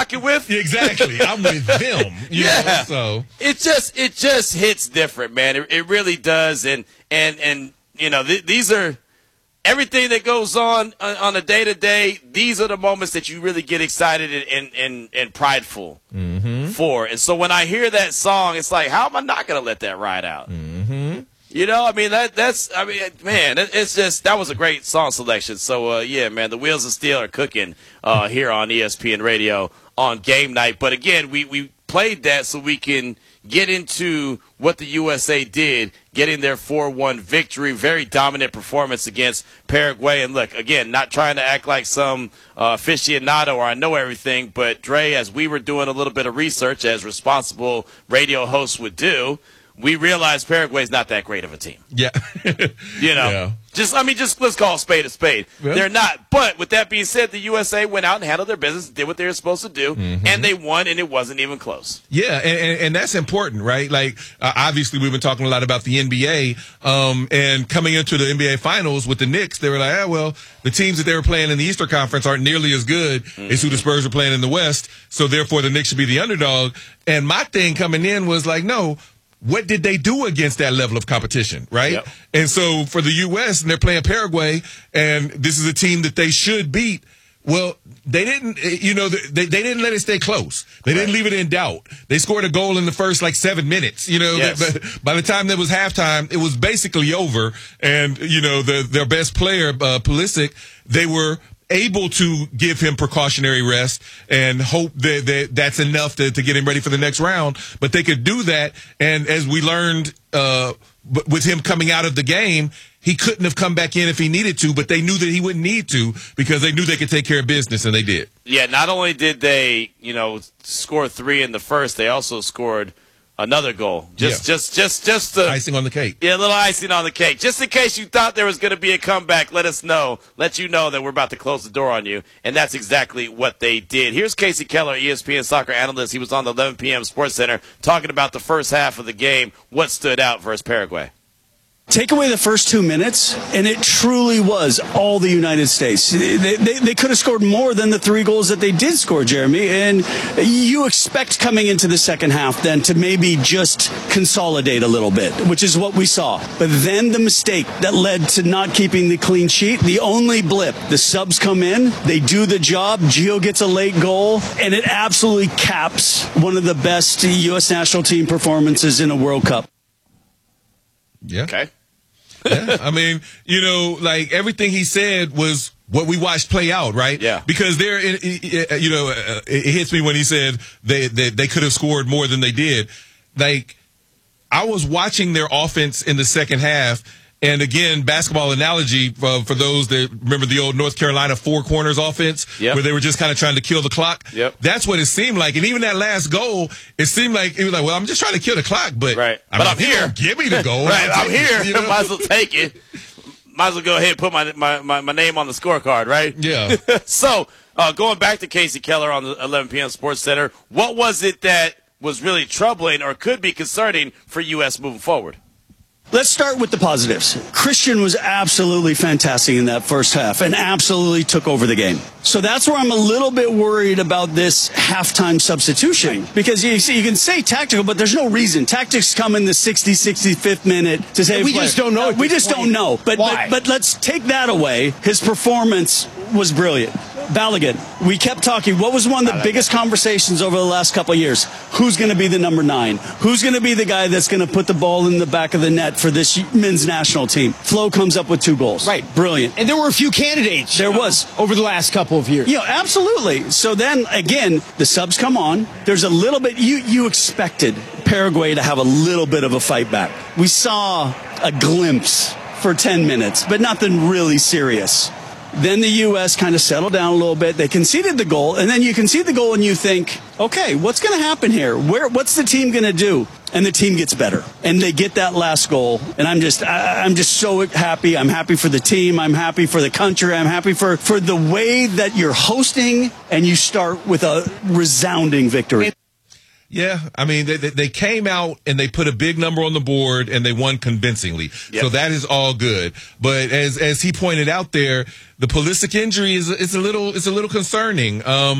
rocking with? Exactly. I'm with them. You know, so it just hits different, man. It really does. And you know, these are everything that goes on a day to day. These are the moments that you really get excited and prideful for. And so when I hear that song, it's like, how am I not going to let that ride out? You know, I mean, it's just, that was a great song selection. So, yeah, man, the wheels of steel are cooking here on ESPN Radio on game night. But again, we played that so we can get into what the USA did, getting their 4-1 victory, very dominant performance against Paraguay. And look, again, not trying to act like some aficionado or I know everything, but Dre, as we were doing a little bit of research, as responsible radio hosts would do, we realized Paraguay's not that great of a team. Yeah. You know, Yeah. just let's call a spade a spade. Yeah. They're not. But with that being said, the USA went out and handled their business, did what they were supposed to do, and they won, and it wasn't even close. Yeah, and that's important, right? Like, obviously, we've been talking a lot about the NBA, and coming into the NBA Finals with the Knicks, they were like, well, the teams that they were playing in the Eastern Conference aren't nearly as good as who the Spurs were playing in the West, so therefore the Knicks should be the underdog. And my thing coming in was like, no, what did they do against that level of competition, right? Yep. And so for the U.S., and they're playing Paraguay, and this is a team that they should beat, well, they didn't, you know, they didn't let it stay close. They didn't leave it in doubt. They scored a goal in the first, 7 minutes. You know, Yes. by the time that was halftime, it was basically over. And, you know, their best player, Pulisic, they were able to give him precautionary rest and hope that that's enough to get him ready for the next round. But they could do that. And as we learned with him coming out of the game, he couldn't have come back in if he needed to, but they knew that he wouldn't need to because they knew they could take care of business, and they did. Yeah, not only did they, you know, score 3 in the first, they also scored another goal. Just the Icing on the cake. Yeah, a little icing on the cake. Just in case you thought there was going to be a comeback, let you know that we're about to close the door on you. And that's exactly what they did. Here's Casey Keller, ESPN soccer analyst. He was on the 11 p.m. Sports Center talking about the first half of the game, what stood out versus Paraguay. Take away the first 2 minutes, and it truly was all the United States. They could have scored more than the 3 goals that they did score, Jeremy. And you expect coming into the second half then to maybe just consolidate a little bit, which is what we saw. But then the mistake that led to not keeping the clean sheet, the only blip, the subs come in, they do the job, Gio gets a late goal, and it absolutely caps one of the best U.S. national team performances in a World Cup. Yeah. Okay. Yeah. I mean, you know, everything he said was what we watched play out, right? Yeah. Because it hits me when he said they could have scored more than they did. I was watching their offense in the second half. And again, basketball analogy for those that remember the old North Carolina four corners offense, where they were just kind of trying to kill the clock. Yep. That's what it seemed like. And even that last goal, it seemed like it was like, well, I'm just trying to kill the clock, but I'm here. Give me the goal. Right, I'm here. You know? Might as well take it. Might as well go ahead and put my name on the scorecard, right? Yeah. So going back to Casey Keller on the 11 p.m. Sports Center, what was it that was really troubling or could be concerning for U.S. moving forward? Let's start with the positives. Christian was absolutely fantastic in that first half and absolutely took over the game. So that's where I'm a little bit worried about this halftime substitution. Because you can say tactical, but there's no reason. Tactics come in the 65th minute to say we just don't know. We just don't know. But let's take that away. His performance was brilliant. Balogun, we kept talking. What was one of the biggest conversations over the last couple of years? Who's going to be the number 9? Who's going to be the guy that's going to put the ball in the back of the net for this men's national team? Flo comes up with 2 goals. Right. Brilliant. And there were a few candidates. There was. Over the last couple of years. Yeah, absolutely. So then, again, the subs come on. There's a little bit, you expected Paraguay to have a little bit of a fight back. We saw a glimpse for 10 minutes, but nothing really serious. Then the U.S. kind of settled down a little bit. They conceded the goal, and then you concede the goal and you think, okay, what's going to happen here? What's the team going to do? And the team gets better, and they get that last goal. And I'm just so happy. I'm happy for the team. I'm happy for the country. I'm happy for the way that you're hosting, and you start with a resounding victory. Yeah, I mean, they came out and they put a big number on the board and they won convincingly. Yep. So that is all good. But as he pointed out there, the Pulisic injury is a little concerning.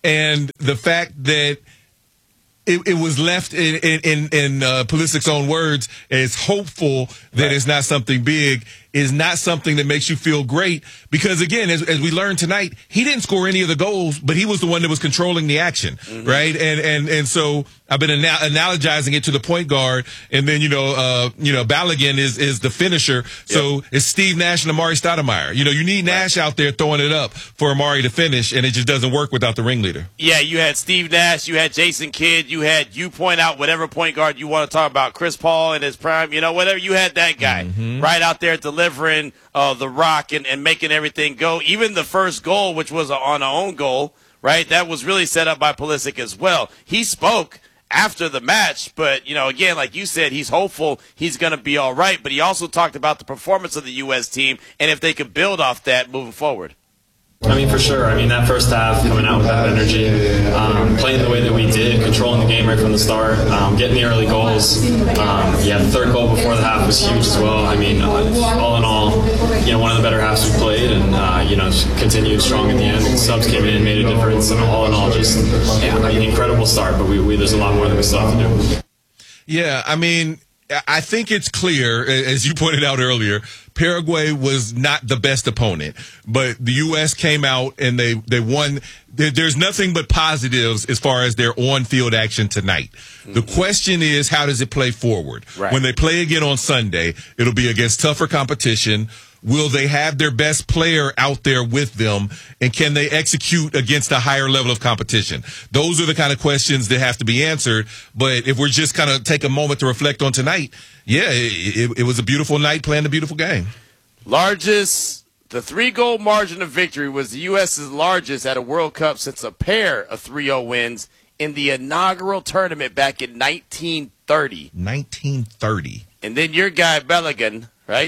and the fact that it was left in Pulisic's own words as hopeful that it's not something big is not something that makes you feel great because, again, as we learned tonight, he didn't score any of the goals, but he was the one that was controlling the action, right? And so I've been analogizing it to the point guard, and then, Balogun is the finisher. So it's Steve Nash and Amari Stoudemire. You need Nash out there throwing it up for Amari to finish, and it just doesn't work without the ringleader. Yeah, you had Steve Nash, you had Jason Kidd, you point out whatever point guard you want to talk about, Chris Paul in his prime, whatever, you had that guy right out there delivering the rock and making everything go. Even the first goal, which was on our own goal, right, that was really set up by Pulisic as well. He spoke after the match, but, again, like you said, he's hopeful he's going to be all right, but he also talked about the performance of the U.S. team and if they could build off that moving forward. I mean, for sure. I mean, that first half, coming out with that energy, playing the way that we did, controlling the game right from the start, getting the early goals. The third goal before the half was huge as well. I mean, all in all, one of the better halves we played, and continued strong at the end. The subs came in, made a difference, and all in all, just an incredible start. But there's a lot more that we still have to do. Yeah, I mean, I think it's clear, as you pointed out earlier, Paraguay was not the best opponent, but the U.S. came out and they won. There's nothing but positives as far as their on-field action tonight. The question is, how does it play forward? Right. When they play again on Sunday, it'll be against tougher competition. Will they have their best player out there with them, and can they execute against a higher level of competition? Those are the kind of questions that have to be answered. But if we're just kind of take a moment to reflect on tonight, it was a beautiful night playing a beautiful game. The 3-goal margin of victory was the U.S.'s largest at a World Cup since a pair of 3-0 wins in the inaugural tournament back in 1930. 1930. And then your guy, Balogun, right?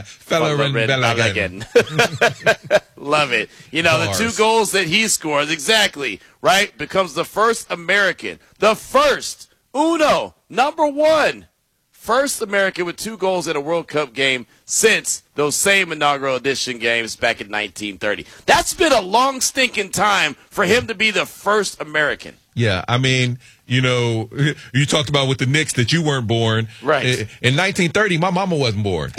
Balogun. Love it. The 2 goals that he scores, exactly, right, becomes the first American, number 1, first American with 2 goals in a World Cup game since those same inaugural edition games back in 1930. That's been a long stinking time for him to be the first American. Yeah, I mean, you talked about with the Knicks that you weren't born. Right. In 1930, my mama wasn't born.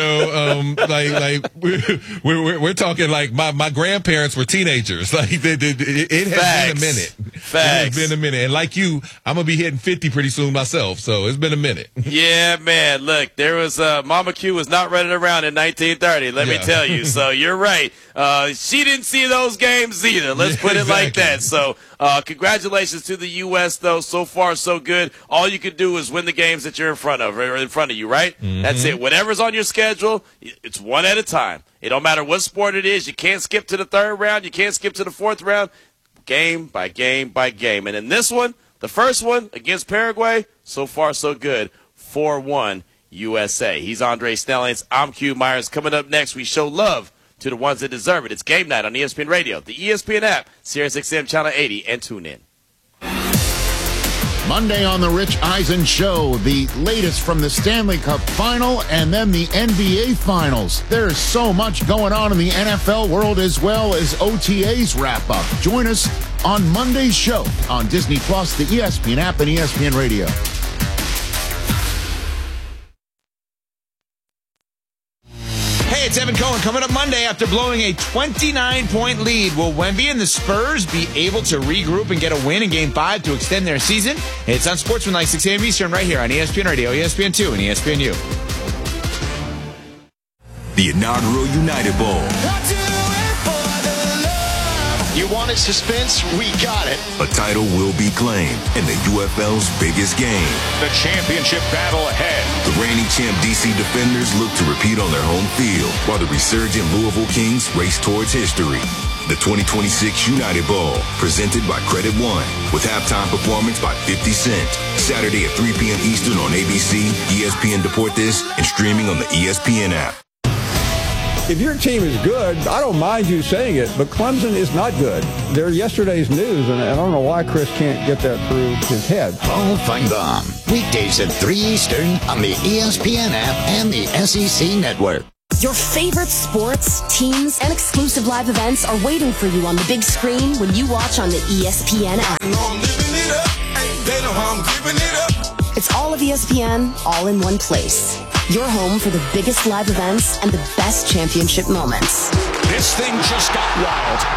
We're talking like my grandparents were teenagers. Like it has been a minute. Facts. It has been a minute. And like you, I'm going to be hitting 50 pretty soon myself. So it's been a minute. Yeah, man. Look, there was Mama Q was not running around in 1930. Let me tell you. So you're right. She didn't see those games either. Let's put it like that. So congratulations to the U.S., though. So far, so good. All you can do is win the games that you're in front of you, right? That's it. Whatever's on your schedule, it's one at a time. It don't matter what sport it is. You can't skip to the 3rd round. You can't skip to the 4th round. Game by game by game. And in this one, the first one against Paraguay, so far, so good. 4-1 USA. He's Andre Snellings. I'm Q Myers. Coming up next, we show love to the ones that deserve it. It's Game Night on ESPN Radio, the ESPN app, SiriusXM Channel 80, and tune in. Monday on the Rich Eisen Show, the latest from the Stanley Cup Final and then the NBA Finals. There's so much going on in the NFL world as well as OTAs wrap up. Join us on Monday's show on Disney+, the ESPN app, and ESPN Radio. Hey, it's Evan Cohen. Coming up Monday, after blowing a 29-point lead, will Wemby and the Spurs be able to regroup and get a win in Game 5 to extend their season? It's on Sportsmanlike, 6 a.m. Eastern, right here on ESPN Radio, ESPN2, and ESPNU. The inaugural United Bowl. You wanted suspense? We got it. A title will be claimed in the UFL's biggest game. The championship battle ahead. The reigning champ DC Defenders look to repeat on their home field, while the resurgent Louisville Kings race towards history. The 2026 United Bowl, presented by Credit One, with halftime performance by 50 Cent. Saturday at 3 p.m. Eastern on ABC, ESPN Deportes, and streaming on the ESPN app. If your team is good, I don't mind you saying it, but Clemson is not good. They're yesterday's news, and I don't know why Chris can't get that through his head. Paul Feinbaum, weekdays at 3 Eastern on the ESPN app and the SEC Network. Your favorite sports, teams, and exclusive live events are waiting for you on the big screen when you watch on the ESPN app. They know how I'm giving it up. It's all of ESPN, all in one place. Your home for the biggest live events and the best championship moments. This thing just got wild.